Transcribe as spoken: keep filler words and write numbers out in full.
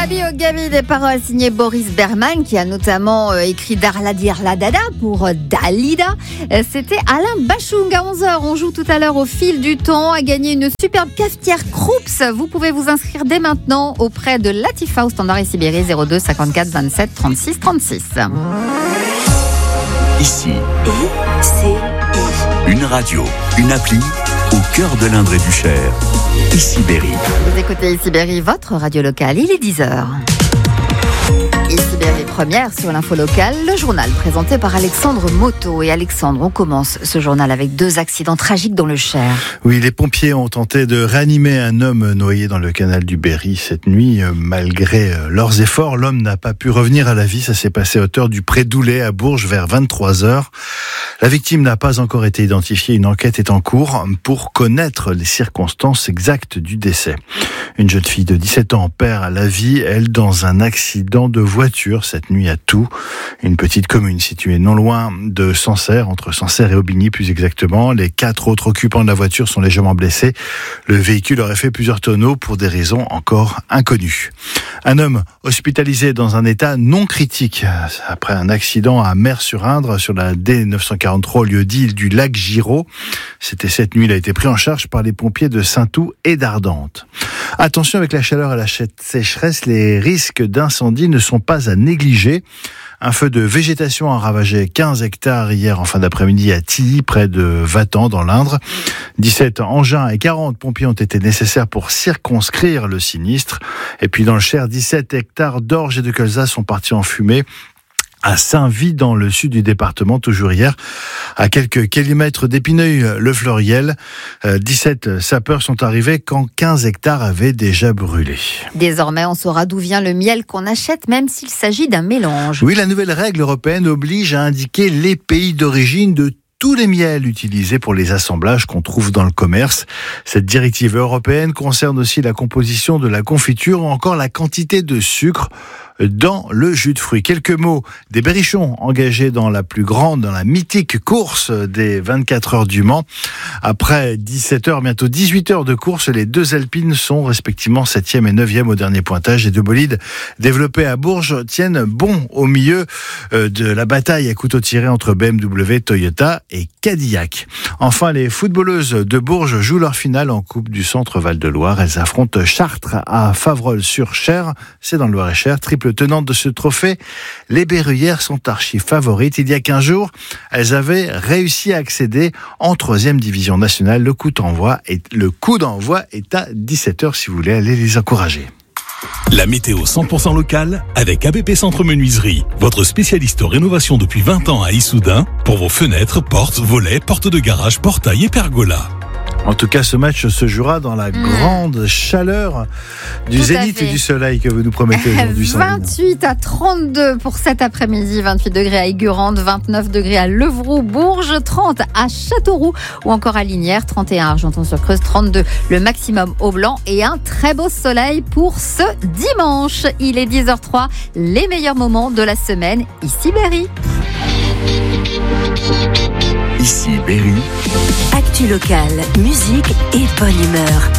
Gabi au Gabi, des paroles signées Boris Berman, qui a notamment euh, écrit Darla Dirla Dada pour euh, Dalida. Euh, C'était Alain Bachung à onze heures. On joue tout à l'heure au fil du temps à gagner une superbe cafetière Krups. Vous pouvez vous inscrire dès maintenant auprès de Latifa au standard et Sibérie zéro deux cinquante-quatre vingt-sept trente-six trente-six. Ici, I C I. une radio, une appli au cœur de l'Indre et du Cher. Ici Berry. Vous écoutez Ici Berry, votre radio locale, il est dix heures. Ici Berry première sur l'info locale, le journal présenté par Alexandre Moto. Et Alexandre, on commence ce journal avec deux accidents tragiques dans le Cher. Oui, les pompiers ont tenté de réanimer un homme noyé dans le canal du Berry cette nuit. Malgré leurs efforts, l'homme n'a pas pu revenir à la vie. Ça s'est passé à hauteur du Pré d'Oulet à Bourges vers vingt-trois heures. La victime n'a pas encore été identifiée. Une enquête est en cours pour connaître les circonstances exactes du décès. Une jeune fille de dix-sept ans perd la vie, elle, dans un accident de voiture cette nuit à Tout, une petite commune située non loin de Sancerre, entre Sancerre et Aubigny plus exactement. Les quatre autres occupants de la voiture sont légèrement blessés. Le véhicule aurait fait plusieurs tonneaux pour des raisons encore inconnues. Un homme hospitalisé dans un état non critique après un accident à Mer-sur-Indre sur la D neuf cent quarante-trois au lieu dit du lac Giraud. C'était cette nuit, il a été pris en charge par les pompiers de Saint-Tout et d'Ardentes. Attention, avec la chaleur et la sécheresse, les risques d'incendie ne sont pas à négliger. Un feu de végétation a ravagé quinze hectares hier en fin d'après-midi à Tilly, près de Vatan, dans l'Indre. dix-sept engins et quarante pompiers ont été nécessaires pour circonscrire le sinistre. Et puis dans le Cher, dix-sept hectares d'orge et de colza sont partis en fumée à Saint-Vit, dans le sud du département, toujours hier, à quelques kilomètres d'Épineuil-le-Fleuriel. Euh, dix-sept sapeurs sont arrivés quand quinze hectares avaient déjà brûlé. Désormais, on saura d'où vient le miel qu'on achète, même s'il s'agit d'un mélange. Oui, la nouvelle règle européenne oblige à indiquer les pays d'origine de tous les miels utilisés pour les assemblages qu'on trouve dans le commerce. Cette directive européenne concerne aussi la composition de la confiture ou encore la quantité de sucre dans le jus de fruits. Quelques mots des berrichons engagés dans la plus grande, dans la mythique course des vingt-quatre heures du Mans. Après dix-sept heures, bientôt dix-huit heures de course, les deux Alpines sont respectivement septième et neuvième au dernier pointage. Les deux bolides développés à Bourges tiennent bon au milieu de la bataille à couteau tiré entre B M W, Toyota et Cadillac. Enfin, les footballeuses de Bourges jouent leur finale en Coupe du Centre Val-de-Loire. Elles affrontent Chartres à Favrolles-sur-Cher. C'est dans le Loir-et-Cher. Triple tenante de ce trophée, les Berruyères sont archi favorites. Il y a quinze jours, elles avaient réussi à accéder en troisième division nationale. Le coup d'envoi est, le coup d'envoi est à dix-sept heures si vous voulez aller les encourager. La météo cent pour cent locale avec A B P Centre Menuiserie, votre spécialiste rénovation depuis vingt ans à Issoudun pour vos fenêtres, portes, volets, portes de garage, portails et pergolas. En tout cas, ce match se jouera dans la mmh. grande chaleur du tout zénith du soleil que vous nous promettez aujourd'hui. vingt-huit à trente-deux pour cet après-midi, vingt-huit degrés à Aigurande, vingt-neuf degrés à Levroux, Bourges, trente à Châteauroux ou encore à Lignières, trente et un à Argenton-sur-Creuse, trente-deux le maximum au Blanc et un très beau soleil pour ce dimanche. Il est dix heures trois, les meilleurs moments de la semaine, ici Berry. Ici Berry. Actu locale, musique et bonne humeur.